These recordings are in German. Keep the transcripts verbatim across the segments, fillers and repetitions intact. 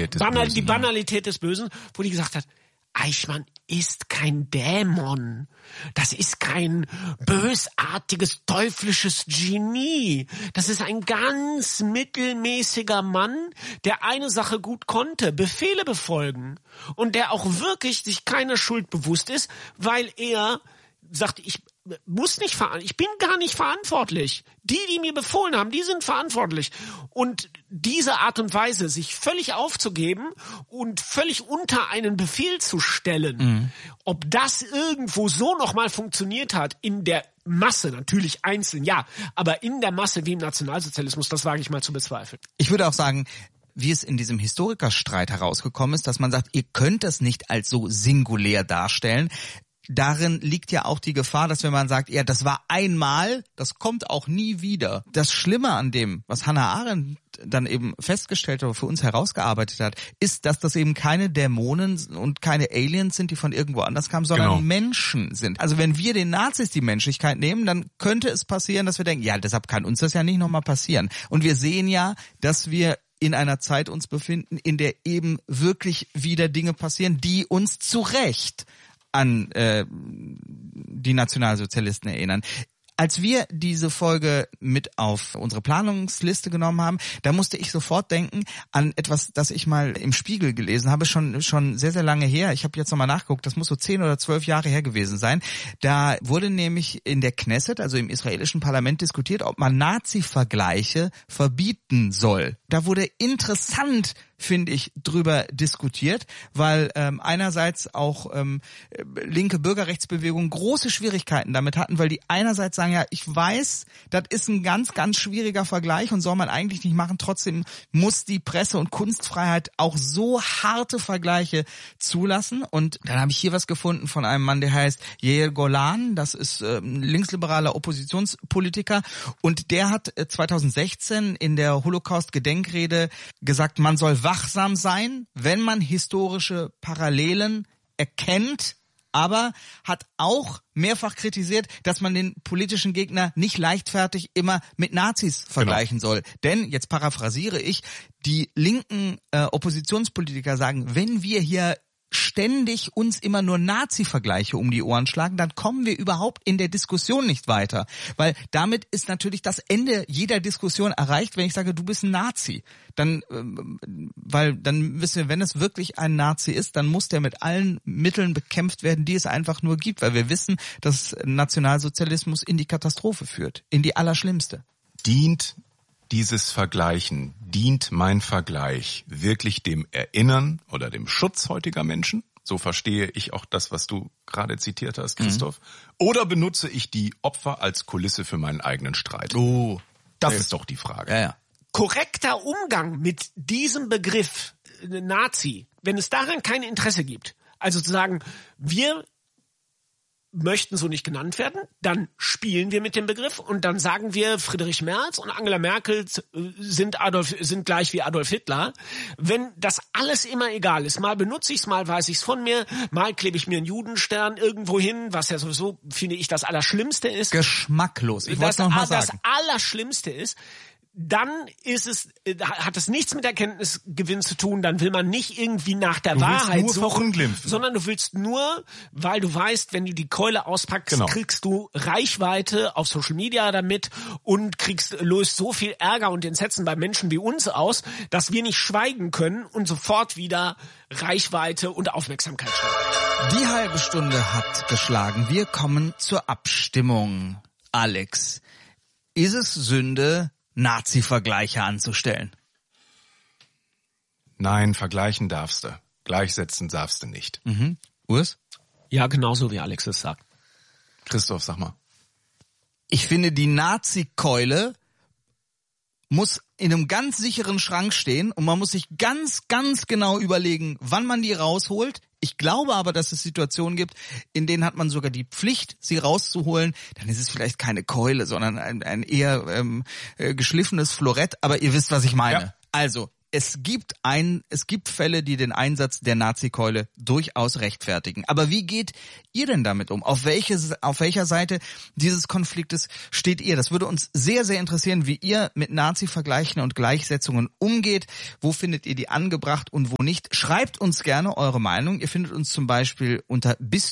Banalität des Banal, Bösen. Die Banalität des Bösen, wo die gesagt hat, Eichmann ist kein Dämon. Das ist kein bösartiges, teuflisches Genie. Das ist ein ganz mittelmäßiger Mann, der eine Sache gut konnte, Befehle befolgen. Und der auch wirklich sich keiner Schuld bewusst ist, weil er sagt, ich muss nicht ver- ich bin gar nicht verantwortlich. Die, die mir befohlen haben, die sind verantwortlich. Und diese Art und Weise, sich völlig aufzugeben und völlig unter einen Befehl zu stellen, mhm. ob das irgendwo so nochmal funktioniert hat, in der Masse, natürlich einzeln, ja, aber in der Masse wie im Nationalsozialismus, das wage ich mal zu bezweifeln. Ich würde auch sagen, wie es in diesem Historikerstreit herausgekommen ist, dass man sagt, ihr könnt das nicht als so singulär darstellen. Darin liegt ja auch die Gefahr, dass wenn man sagt, ja, das war einmal, das kommt auch nie wieder. Das Schlimme an dem, was Hannah Arendt dann eben festgestellt oder für uns herausgearbeitet hat, ist, dass das eben keine Dämonen und keine Aliens sind, die von irgendwo anders kamen, sondern genau. Menschen sind. Also wenn wir den Nazis die Menschlichkeit nehmen, dann könnte es passieren, dass wir denken, ja, deshalb kann uns das ja nicht nochmal passieren. Und wir sehen ja, dass wir in einer Zeit uns befinden, in der eben wirklich wieder Dinge passieren, die uns zu Recht an äh, die Nationalsozialisten erinnern. Als wir diese Folge mit auf unsere Planungsliste genommen haben, da musste ich sofort denken an etwas, das ich mal im Spiegel gelesen habe, schon schon sehr, sehr lange her. Ich habe jetzt nochmal nachgeguckt, das muss so zehn oder zwölf Jahre her gewesen sein. Da wurde nämlich in der Knesset, also im israelischen Parlament, diskutiert, ob man Nazi-Vergleiche verbieten soll. Da wurde interessant, finde ich, drüber diskutiert, weil ähm, einerseits auch ähm, linke Bürgerrechtsbewegungen große Schwierigkeiten damit hatten, weil die einerseits sagen, ja, ich weiß, das ist ein ganz, ganz schwieriger Vergleich und soll man eigentlich nicht machen. Trotzdem muss die Presse- und Kunstfreiheit auch so harte Vergleiche zulassen. Und dann habe ich hier was gefunden von einem Mann, der heißt Yair Golan. Das ist äh, ein linksliberaler Oppositionspolitiker. Und der hat äh, zwanzig sechzehn in der Holocaust-Gedenkrede gesagt, man soll wachsam sein, wenn man historische Parallelen erkennt, aber hat auch mehrfach kritisiert, dass man den politischen Gegner nicht leichtfertig immer mit Nazis vergleichen genau. soll. Denn, jetzt paraphrasiere ich, die linken äh, Oppositionspolitiker sagen, wenn wir hier ständig uns immer nur Nazi-Vergleiche um die Ohren schlagen, dann kommen wir überhaupt in der Diskussion nicht weiter. Weil damit ist natürlich das Ende jeder Diskussion erreicht, wenn ich sage, du bist ein Nazi. Dann, weil dann wissen wir, wenn es wirklich ein Nazi ist, dann muss der mit allen Mitteln bekämpft werden, die es einfach nur gibt. Weil wir wissen, dass Nationalsozialismus in die Katastrophe führt. In die allerschlimmste. Dient dieses Vergleichen, dient mein Vergleich wirklich dem Erinnern oder dem Schutz heutiger Menschen? So verstehe ich auch das, was du gerade zitiert hast, Christoph. Mhm. Oder benutze ich die Opfer als Kulisse für meinen eigenen Streit? Oh, das ist doch die Frage. Ja, ja. Korrekter Umgang mit diesem Begriff äh, Nazi, wenn es daran kein Interesse gibt, also zu sagen, wir möchten so nicht genannt werden, dann spielen wir mit dem Begriff und dann sagen wir, Friedrich Merz und Angela Merkel sind Adolf, sind gleich wie Adolf Hitler. Wenn das alles immer egal ist, mal benutze ich es, mal weiß ich es von mir, mal klebe ich mir einen Judenstern irgendwo hin, was ja sowieso, finde ich, das Allerschlimmste ist. Geschmacklos, ich wollte es noch mal sagen. Das Allerschlimmste ist, dann ist es, hat es nichts mit Erkenntnisgewinn zu tun, dann will man nicht irgendwie nach der du Wahrheit nur suchen, verunglimpfen. sondern du willst nur, weil du weißt, wenn du die Keule auspackst, genau. kriegst du Reichweite auf Social Media damit und kriegst, löst so viel Ärger und Entsetzen bei Menschen wie uns aus, dass wir nicht schweigen können und sofort wieder Reichweite und Aufmerksamkeit stellen. Die halbe Stunde hat geschlagen. Wir kommen zur Abstimmung. Alex, ist es Sünde, Nazi-Vergleiche anzustellen? Nein, vergleichen darfst du. Gleichsetzen darfst du nicht. Mhm. Urs? Ja, genauso wie Alex es sagt. Christoph, sag mal. Ich finde, die Nazi-Keule muss in einem ganz sicheren Schrank stehen und man muss sich ganz, ganz genau überlegen, wann man die rausholt. Ich glaube aber, dass es Situationen gibt, in denen hat man sogar die Pflicht, sie rauszuholen. Dann ist es vielleicht keine Keule, sondern ein, ein eher ähm, äh, geschliffenes Florett. Aber ihr wisst, was ich meine. Ja. Also, es gibt ein, es gibt Fälle, die den Einsatz der Nazikeule durchaus rechtfertigen. Aber wie geht ihr denn damit um? Auf welche, auf welcher Seite dieses Konfliktes steht ihr? Das würde uns sehr, sehr interessieren, wie ihr mit Nazi-Vergleichen und Gleichsetzungen umgeht. Wo findet ihr die angebracht und wo nicht? Schreibt uns gerne eure Meinung. Ihr findet uns zum Beispiel unter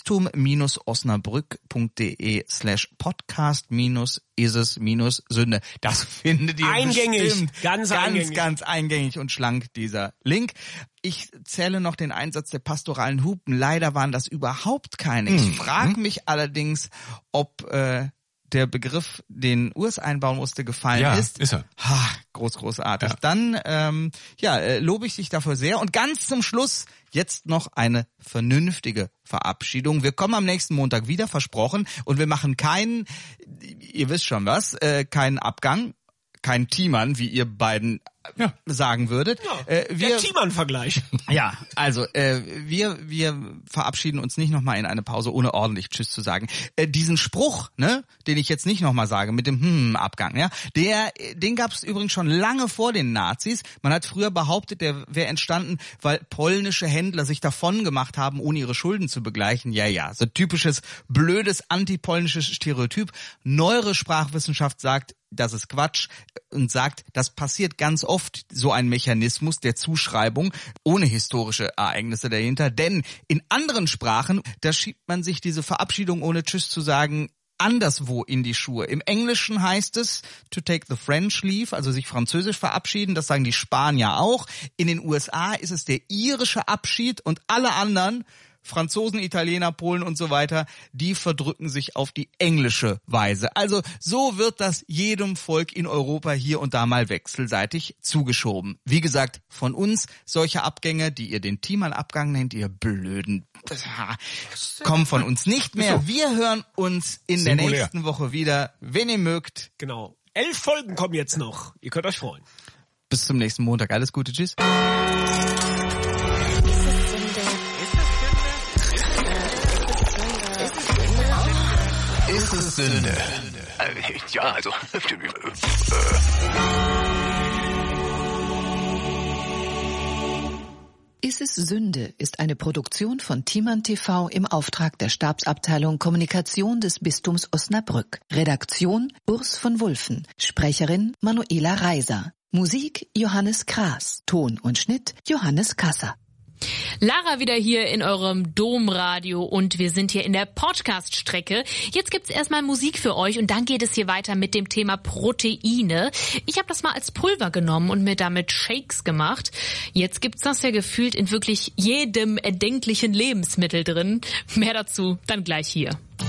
bistum-osnabrück.de slash podcast minus ist es minus Sünde. Das findet ihr eingängig, bestimmt. ganz, ganz eingängig. ganz eingängig und schlank, dieser Link. Ich zähle noch den Einsatz der pastoralen Hupen. Leider waren das überhaupt keine. Ich frage mich allerdings, ob äh, der Begriff, den Urs einbauen musste, gefallen Ja, ist. ist er. Ha, groß, großartig. Ja. Dann ähm, ja, äh, lobe ich dich dafür sehr. Und ganz zum Schluss jetzt noch eine vernünftige Verabschiedung. Wir kommen am nächsten Montag wieder, versprochen. Und wir machen keinen, ihr wisst schon was, äh, keinen Abgang, keinen Teamern, wie ihr beiden Ja. sagen würdet. Ja, äh, wir, der Thiemann-Vergleich. ja, also äh, wir wir verabschieden uns nicht nochmal in eine Pause, ohne ordentlich Tschüss zu sagen. Äh, diesen Spruch, ne, den ich jetzt nicht nochmal sage, mit dem hm Abgang, ja, der, den gab es übrigens schon lange vor den Nazis. Man hat früher behauptet, der wäre entstanden, weil polnische Händler sich davon gemacht haben, ohne ihre Schulden zu begleichen. Ja, ja, so typisches blödes antipolnisches Stereotyp. Neuere Sprachwissenschaft sagt, das ist Quatsch und sagt, das passiert ganz oft, so ein Mechanismus der Zuschreibung ohne historische Ereignisse dahinter. Denn in anderen Sprachen, da schiebt man sich diese Verabschiedung ohne Tschüss zu sagen anderswo in die Schuhe. Im Englischen heißt es to take the French leave, also sich französisch verabschieden. Das sagen die Spanier auch. In den U S A ist es der irische Abschied und alle anderen Franzosen, Italiener, Polen und so weiter, die verdrücken sich auf die englische Weise. Also so wird das jedem Volk in Europa hier und da mal wechselseitig zugeschoben. Wie gesagt, von uns solche Abgänge, die ihr den Thiemann-Abgang nennt, ihr blöden, kommen von uns nicht mehr. Wir hören uns in Singulär. der nächsten Woche wieder, wenn ihr mögt. Genau. Elf Folgen kommen jetzt noch. Ihr könnt euch freuen. Bis zum nächsten Montag. Alles Gute. Tschüss. Ist es Sünde? Äh, ja, also. Ist es Sünde ist eine Produktion von Thiemann T V im Auftrag der Stabsabteilung Kommunikation des Bistums Osnabrück. Redaktion Urs von Wulfen. Sprecherin Manuela Reiser. Musik Johannes Kraas. Ton und Schnitt Johannes Kasser. Lara wieder hier in eurem Domradio und wir sind hier in der Podcast-Strecke. Jetzt gibt's erstmal Musik für euch und dann geht es hier weiter mit dem Thema Proteine. Ich habe das mal als Pulver genommen und mir damit Shakes gemacht. Jetzt gibt's das ja gefühlt in wirklich jedem erdenklichen Lebensmittel drin. Mehr dazu dann gleich hier.